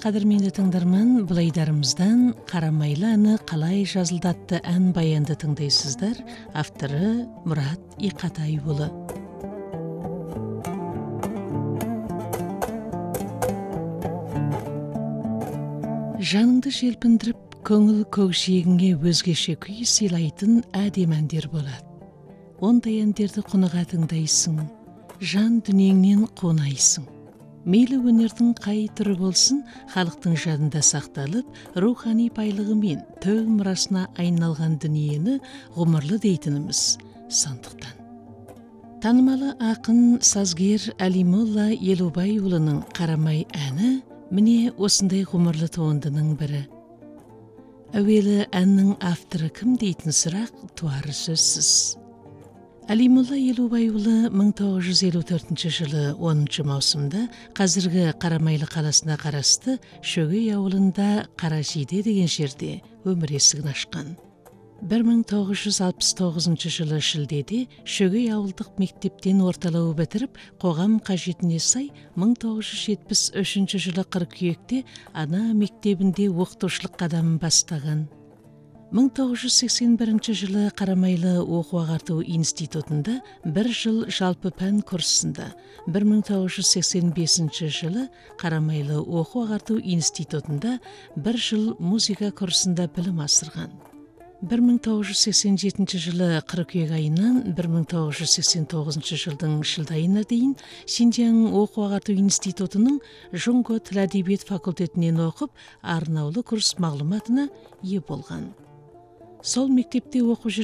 Қадірменді тыңдарман, бұл айдарымыздан «Қарамайлы әні қалай жазылды» атты ән баянды тыңдайсыздар. Авторы Мұрат Иқатайұлы. Жаныңды желпіндіріп, көңіл көкжиегіңе өзгеше күй сыйлайтын әдемі әндер болады. Ондай әндерді құныға тыңдайсың, жан дүниеңнен қонайсың. Мейлі өнердің қай түрі болсын, халықтың жадында сақталып, рухани байлығымен төл мұрасына айналған дүниені ғұмырлы дейтініміз сондықтан. Танымалы ақын сазгер Әлимолла Елубайұлының «Қарамай» әні міне осындай ғұмырлы туындының бірі. Әуелі әннің авторы кім дейтін сұрақ туары сөзсіз. Әлимолла Елубайұлы 1954 жылы 10 маусымда қазіргі Қарамайлы қаласына қарасты Шөгей ауылында Қаражиде деген жерде өмір есігін ашқан. 1969 жылы шілдеде Шөгей ауылдық мектептен орталау бітіріп, қоғам қажетіне сай 1973 жылы қыркүйекте ана мектебінде оқытушылық қадамын бастаған. 1981 жылы Қарамайлы оқу-ағарту институтында 1 жыл жалпы пән курсында, 1985 жылы Қарамайлы оқу-ағарту институтында 1 жыл музыка курсында білім асырған. 1987 жылы қыркүйек айынан 1989 жылдың шілде айына дейін Синьцзян оқу-ағарту институтының Жұңго тіл әдебиет факультетінен оқып, арнаулы курс мағлұматына ие болған. Сол мектепте оқу